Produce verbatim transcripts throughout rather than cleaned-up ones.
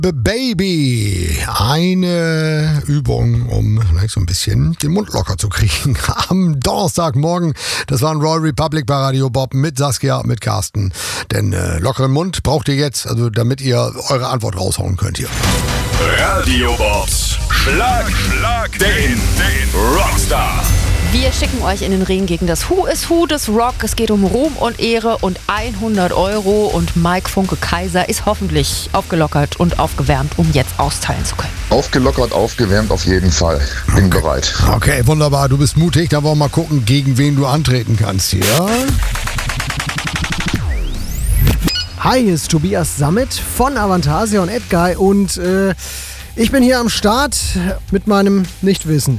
Baby, eine Übung, um vielleicht so ein bisschen den Mund locker zu kriegen. Am Donnerstagmorgen, das war ein Royal Republic bei Radio Bob mit Saskia, mit Carsten. Denn äh, lockeren Mund braucht ihr jetzt, also damit ihr eure Antwort raushauen könnt hier. Radio Bobs Schlag, Schlag den, den Rockstar. Wir schicken euch in den Ring gegen das Who is Who des Rock. Es geht um Ruhm und Ehre und hundert Euro. Und Mike Funke Kaiser ist hoffentlich aufgelockert und aufgewärmt, um jetzt austeilen zu können. Aufgelockert, aufgewärmt auf jeden Fall. Bin okay. bereit. Okay, wunderbar. Du bist mutig. Da wollen wir mal gucken, gegen wen du antreten kannst hier. Hi, hier ist Tobias Sammet von Avantasia und Edguy und äh, ich bin hier am Start mit meinem Nichtwissen.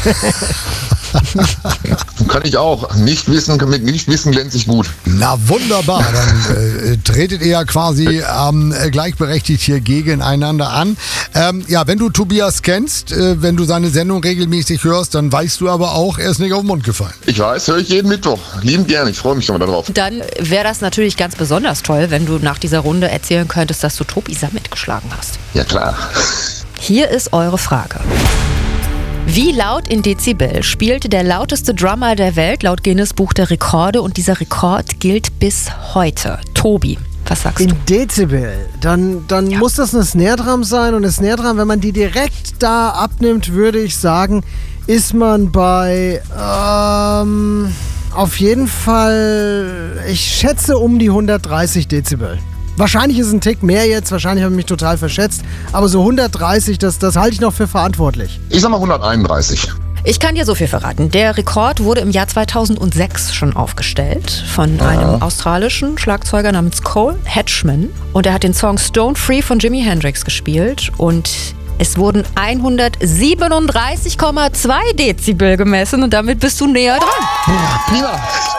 Kann ich auch. Nicht wissen, mit nicht wissen glänze ich gut. Na wunderbar, dann äh, tretet ihr ja quasi ähm, gleichberechtigt hier gegeneinander an. Ähm, ja, wenn du Tobias kennst, äh, wenn du seine Sendung regelmäßig hörst, dann weißt du aber auch, er ist nicht auf den Mund gefallen. Ich weiß, höre ich jeden Mittwoch. Liebend gerne, ich freue mich schon mal darauf. Dann wäre das natürlich ganz besonders toll, wenn du nach dieser Runde erzählen könntest, dass du Tobi Sammet geschlagen hast. Ja, klar. Hier ist eure Frage. Wie laut in Dezibel spielte der lauteste Drummer der Welt laut Guinness Buch der Rekorde und dieser Rekord gilt bis heute? Tobi, was sagst In du? Dezibel, dann, dann Ja. muss das eine Snare Drum sein und eine Snare Drum, wenn man die direkt da abnimmt, würde ich sagen, ist man bei ähm, auf jeden Fall, ich schätze um die hundertdreißig Dezibel. Wahrscheinlich ist es ein Tick mehr jetzt, wahrscheinlich habe ich mich total verschätzt, aber so hundertdreißig, das, das halte ich noch für verantwortlich. Ich sag mal hunderteinunddreißig. Ich kann dir so viel verraten. Der Rekord wurde im Jahr zweitausendsechs schon aufgestellt von einem australischen Schlagzeuger namens Cole Hedgeman. Und er hat den Song Stone Free von Jimi Hendrix gespielt. Und es wurden hundertsiebenunddreißig Komma zwei Dezibel gemessen. Und damit bist du näher dran. Boah, prima.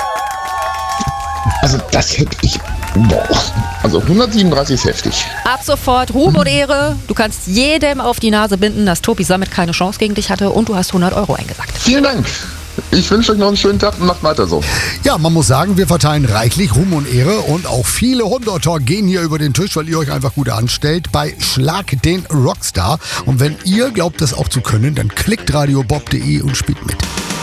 Also das hätte ich... Boah. Also hundertsiebenunddreißig ist heftig. Ab sofort Ruhm und Ehre. Du kannst jedem auf die Nase binden, dass Tobi Sammet keine Chance gegen dich hatte. Und du hast hundert Euro eingesackt. Vielen Dank. Ich wünsche euch noch einen schönen Tag und macht weiter so. Ja, man muss sagen, wir verteilen reichlich Ruhm und Ehre und auch viele Hunderter gehen hier über den Tisch, weil ihr euch einfach gut anstellt bei Schlag den Rockstar. Und wenn ihr glaubt, das auch zu können, dann klickt radiobob punkt de und spielt mit.